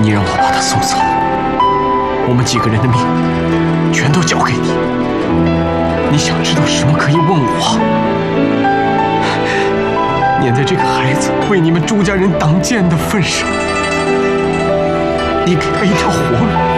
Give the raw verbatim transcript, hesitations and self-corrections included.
你让我把他送走，我们几个人的命全都交给你。你想知道什么可以问我，念在这个孩子为你们朱家人挡箭的份上，你给他一条活路。